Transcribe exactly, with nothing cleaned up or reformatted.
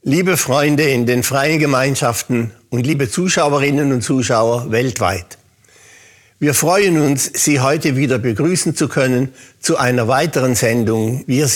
Liebe Freunde in den freien Gemeinschaften und liebe Zuschauerinnen und Zuschauer weltweit. Wir freuen uns, Sie heute wieder begrüßen zu können zu einer weiteren Sendung Wir